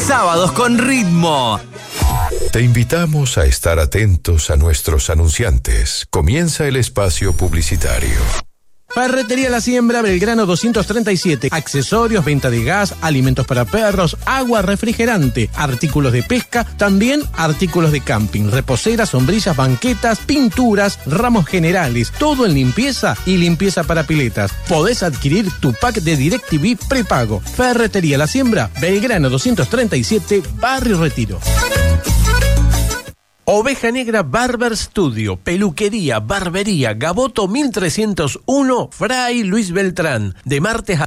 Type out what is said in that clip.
Sábados con ritmo. Te invitamos a estar atentos a nuestros anunciantes. Comienza el espacio publicitario. Ferretería La Siembra, Belgrano 237. Accesorios, venta de gas, alimentos para perros, agua, refrigerante, artículos de pesca, también artículos de camping, reposeras, sombrillas, banquetas, pinturas, ramos generales, todo en limpieza y limpieza para piletas. Podés adquirir tu pack de DirecTV prepago. Ferretería La Siembra, Belgrano 237, Barrio Retiro. Oveja Negra Barber Studio, peluquería, barbería, Gaboto 1301, Fray Luis Beltrán, de martes a